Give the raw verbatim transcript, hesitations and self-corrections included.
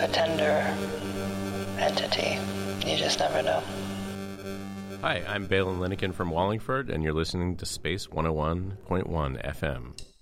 a tender entity. You just never know. Hi, I'm Balin Linnekin from Wallingford, and you're listening to Space one oh one point one F M.